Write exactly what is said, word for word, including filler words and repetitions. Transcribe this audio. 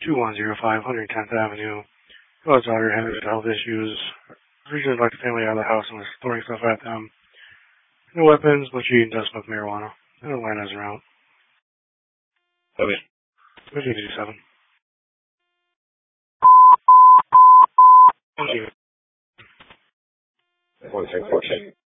two one zero five, one hundred tenth Avenue. His daughter has health issues. Originally locked the family out of the house and was throwing stuff at them. No weapons, but she does smoke marijuana. And the line is around. Okay. fifteen fifty-seven. Thank you. One second, four, check.